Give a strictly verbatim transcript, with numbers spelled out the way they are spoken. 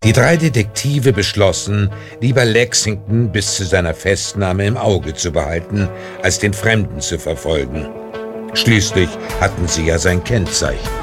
Die drei Detektive beschlossen, lieber Lexington bis zu seiner Festnahme im Auge zu behalten, als den Fremden zu verfolgen. Schließlich hatten sie ja sein Kennzeichen.